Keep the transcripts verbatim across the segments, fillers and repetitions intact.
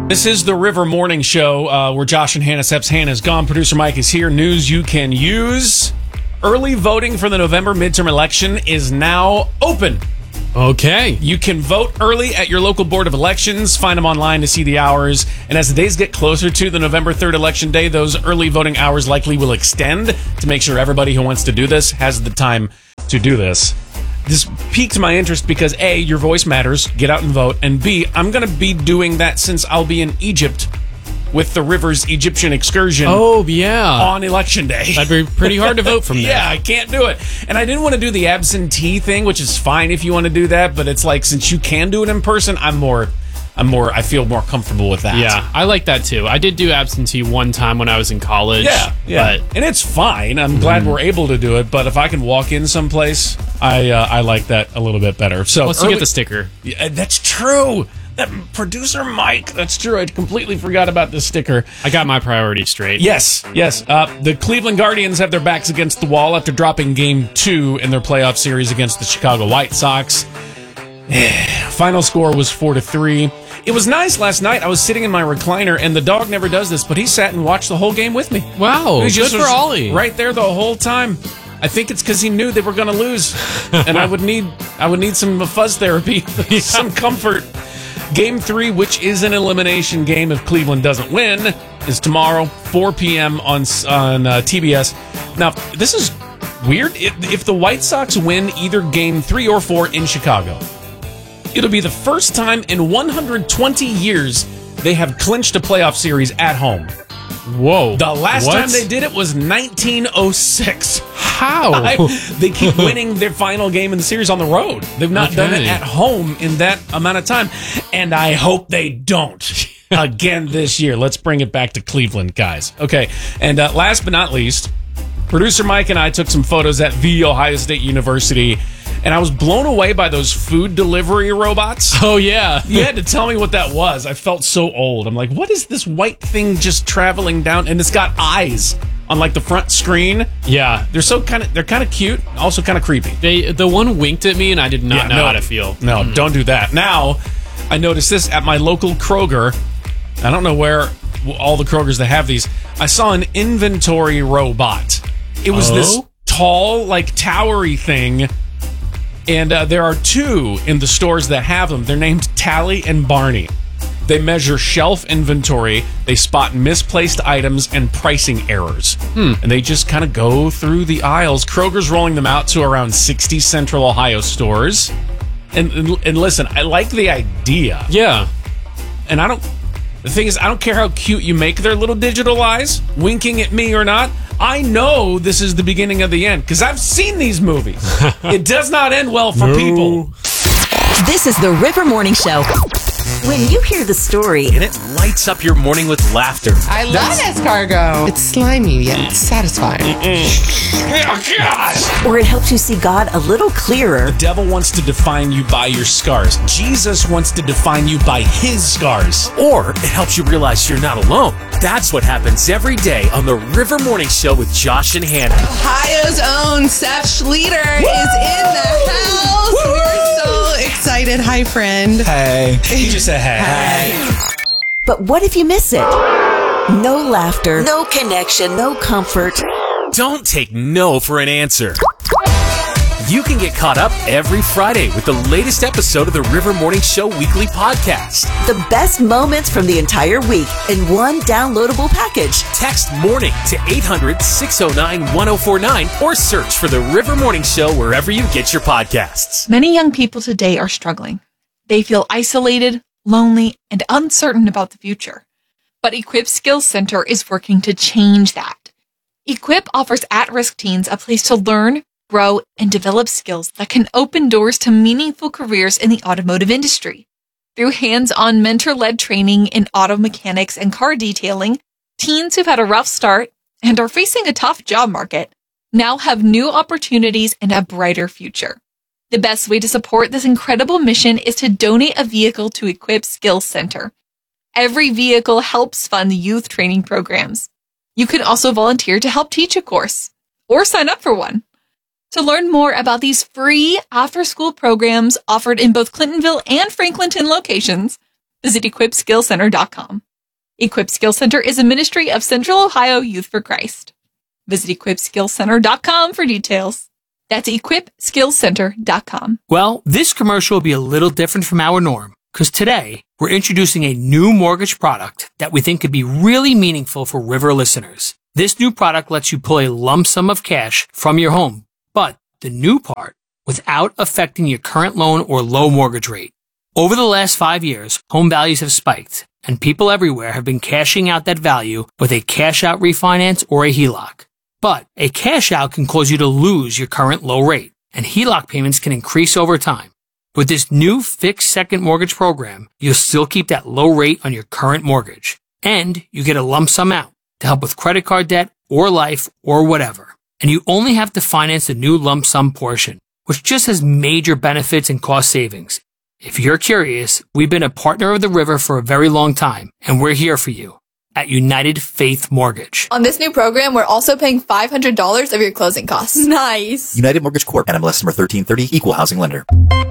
This is the River Morning Show, uh, where Josh and Hannah Seps. Hannah's gone. Producer Mike is here. News you can use. Early voting for the November midterm election is now open. Okay. You can vote early at your local Board of Elections. Find them online to see the hours. And as the days get closer to the November third election day, those early voting hours likely will extend to make sure everybody who wants to do this has the time to do this. This piqued my interest because A, your voice matters, get out and vote, and B, I'm going to be doing that since I'll be in Egypt with the Rivers Egyptian excursion. Oh, yeah. On election day. That'd be pretty hard to vote from there. Yeah, I can't do it. And I didn't want to do the absentee thing, which is fine if you want to do that, but it's like, since you can do it in person, I'm more... I'm more. I feel more comfortable with that. Yeah, I like that too. I did do absentee one time when I was in college. Yeah, yeah, but, and it's fine. I'm mm-hmm. glad we're able to do it. But if I can walk in someplace, I uh, I like that a little bit better. So let's early, get the sticker. Yeah, that's true. That producer Mike. That's true. I completely forgot about the sticker. I got my priorities straight. Yes, yes. Uh, the Cleveland Guardians have their backs against the wall after dropping Game Two in their playoff series against the Chicago White Sox. Final score was four to three. It was nice last night. I was sitting in my recliner, and the dog never does this, but he sat and watched the whole game with me. Wow, he good just for Ollie. Right there the whole time. I think it's because he knew they were going to lose, and I would need I would need some fuzz therapy, some comfort. Game three, which is an elimination game if Cleveland doesn't win, is tomorrow, four p.m. on on uh, T B S. Now, this is weird. If, if the White Sox win either game three or four in Chicago, it'll be the first time in one hundred twenty years they have clinched a playoff series at home. Whoa. The last what? time they did it was nineteen oh six. How? I, they keep winning their final game in the series on the road. They've not okay. done it at home in that amount of time. And I hope they don't again this year. Let's bring it back to Cleveland, guys. Okay, and uh, last but not least, producer Mike and I took some photos at The Ohio State University, and I was blown away by those food delivery robots. Oh, yeah. You had to tell me what that was. I felt so old. I'm like, what is this white thing just traveling down? And it's got eyes on like the front screen. Yeah. They're so kind of, they're kind of cute, also kind of creepy. They The one winked at me, and I did not yeah, know no, how to feel. No, mm. don't do that. Now, I noticed this at my local Kroger. I don't know where all the Krogers that have these. I saw an inventory robot. It was oh? this tall, like towery thing. And uh, there are two in the stores that have them. They're named Tally and Barney. They measure shelf inventory, they spot misplaced items and pricing errors. Hmm. And they just kind of go through the aisles. Kroger's rolling them out to around sixty Central Ohio stores. And, and, and listen, I like the idea. Yeah. And I don't... The thing is, I don't care how cute you make their little digital eyes, winking at me or not. I know this is the beginning of the end, because I've seen these movies. It does not end well for no. people. This is the River Morning Show. When you hear the story, and it lights up your morning with laughter. I love escargot. It's slimy yet satisfying. Oh, God. Or it helps you see God a little clearer. The devil wants to define you by your scars. Jesus wants to define you by his scars. Or it helps you realize you're not alone. That's what happens every day on the River Morning Show with Josh and Hannah. Ohio's own Seth Schleter Woo! Is in the house. Woo! We're so excited. Hi, friend. Hey. He just said hey. Hey. But what if you miss it? No laughter, no connection, no comfort. Don't take no for an answer. You can get caught up every Friday with the latest episode of the River Morning Show weekly podcast. The best moments from the entire week in one downloadable package. Text MORNING to eight hundred, six oh nine, one oh four nine or search for the River Morning Show wherever you get your podcasts. Many young people today are struggling. They feel isolated, lonely, and uncertain about the future. But Equip Skills Center is working to change that. Equip offers at-risk teens a place to learn, grow, and develop skills that can open doors to meaningful careers in the automotive industry. Through hands-on mentor-led training in auto mechanics and car detailing, teens who've had a rough start and are facing a tough job market now have new opportunities and a brighter future. The best way to support this incredible mission is to donate a vehicle to Equip Skills Center. Every vehicle helps fund youth training programs. You can also volunteer to help teach a course or sign up for one. To learn more about these free after-school programs offered in both Clintonville and Franklinton locations, Visit equip skill center dot com. Equip Skill Center is a ministry of Central Ohio Youth for Christ. Visit equip skill center dot com for details. That's equip skill center dot com. Well, this commercial will be a little different from our norm, because today we're introducing a new mortgage product that we think could be really meaningful for River listeners. This new product lets you pull a lump sum of cash from your home, but the new part, without affecting your current loan or low mortgage rate. Over the last five years, home values have spiked, and people everywhere have been cashing out that value with a cash-out refinance or a H E L O C. But a cash-out can cause you to lose your current low rate, and H E L O C payments can increase over time. With this new fixed second mortgage program, you'll still keep that low rate on your current mortgage, and you get a lump sum out to help with credit card debt or life or whatever. And you only have to finance the new lump sum portion, which just has major benefits and cost savings. If you're curious, we've been a partner of the River for a very long time, and we're here for you at United Faith Mortgage. On this new program, we're also paying five hundred dollars of your closing costs. Nice. United Mortgage Corp. N M L S number thirteen thirty, Equal Housing Lender.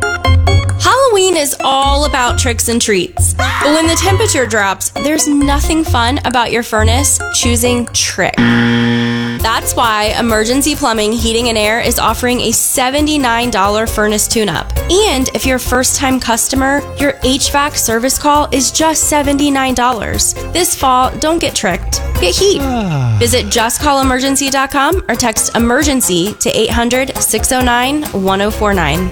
Halloween is all about tricks and treats. But when the temperature drops, there's nothing fun about your furnace choosing trick. That's why Emergency Plumbing, Heating and Air is offering a seventy-nine dollars furnace tune-up. And if you're a first-time customer, your H V A C service call is just seventy-nine dollars. This fall, don't get tricked. Get heat. Visit just call emergency dot com or text emergency to eight hundred, six oh nine, one oh four nine.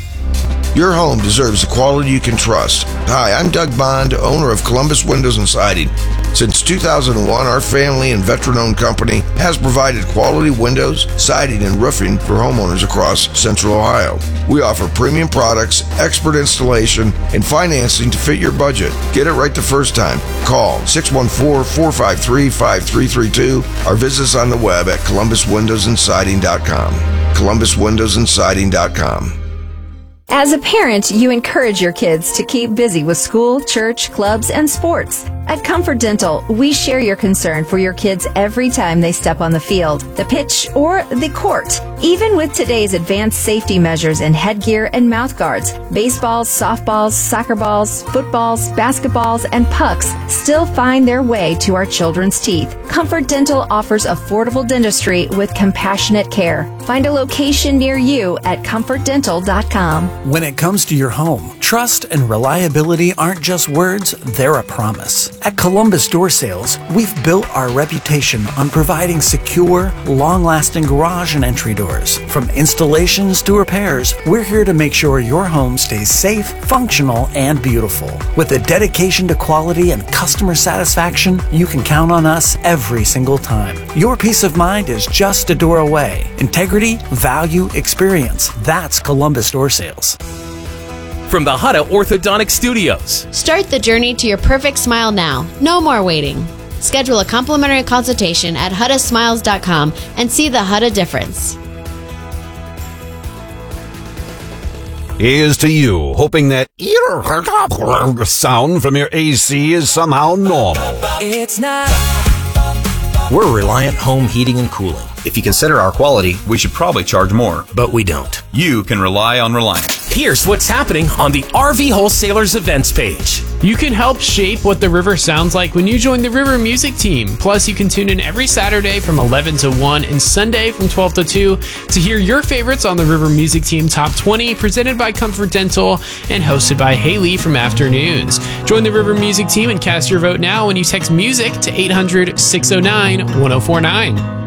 Your home deserves the quality you can trust. Hi, I'm Doug Bond, owner of Columbus Windows and Siding. Since two thousand one, our family and veteran-owned company has provided quality windows, siding, and roofing for homeowners across Central Ohio. We offer premium products, expert installation, and financing to fit your budget. Get it right the first time. Call six one four, four five three, five three three two or visit us on the web at columbus windows and siding dot com. columbus windows and siding dot com. As a parent, you encourage your kids to keep busy with school, church, clubs, and sports. At Comfort Dental, we share your concern for your kids every time they step on the field, the pitch, or the court. Even with today's advanced safety measures in headgear and mouth guards, baseballs, softballs, soccer balls, footballs, basketballs, and pucks still find their way to our children's teeth. Comfort Dental offers affordable dentistry with compassionate care. Find a location near you at comfort dental dot com. When it comes to your home, trust and reliability aren't just words, they're a promise. At Columbus Door Sales, we've built our reputation on providing secure, long-lasting garage and entry doors. From installations to repairs, we're here to make sure your home stays safe, functional, and beautiful. With a dedication to quality and customer satisfaction, you can count on us every single time. Your peace of mind is just a door away. Integrity, value, experience. That's Columbus Door Sales. From the Hutta Orthodontic Studios. Start the journey to your perfect smile now. No more waiting. Schedule a complimentary consultation at hutta smiles dot com and see the Hutta difference. Here's to you, hoping that ear sound from your A C is somehow normal. It's not. We're Reliant Home Heating and Cooling. If you consider our quality, we should probably charge more. But we don't. You can rely on Reliant. Here's what's happening on the R V Wholesalers events page. You can help shape what the River sounds like when you join the River Music Team. Plus, you can tune in every Saturday from eleven to one and Sunday from twelve to two to hear your favorites on the River Music Team Top twenty, presented by Comfort Dental and hosted by Haley from Afternoons. Join the River Music Team and cast your vote now when you text MUSIC to eight hundred, six oh nine, one oh four nine.